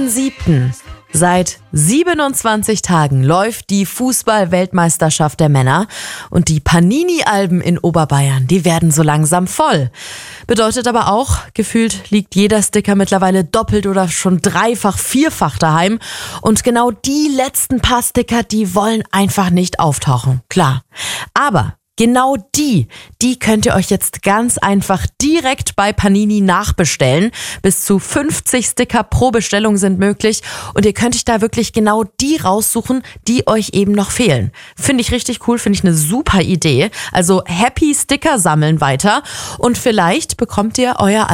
7.7. Seit 27 Tagen läuft die Fußball-Weltmeisterschaft der Männer und die Panini-Alben in Oberbayern, die werden so langsam voll. Bedeutet aber auch, gefühlt liegt jeder Sticker mittlerweile doppelt oder schon dreifach, vierfach daheim. Und genau die letzten paar Sticker, die wollen einfach nicht auftauchen. Klar. Aber genau die könnt ihr euch jetzt ganz einfach direkt bei Panini nachbestellen. Bis zu 50 Sticker pro Bestellung sind möglich und ihr könnt euch da wirklich genau die raussuchen, die euch eben noch fehlen. Finde ich richtig cool, finde ich eine super Idee. Also happy Sticker sammeln weiter und vielleicht bekommt ihr euer